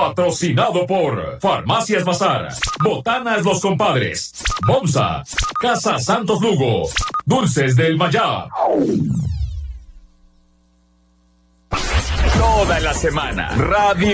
Patrocinado por Farmacias Bazar, Botanas Los Compadres, Bomsa, Casa Santos Lugo, Dulces del Mayab. Toda la semana, Radio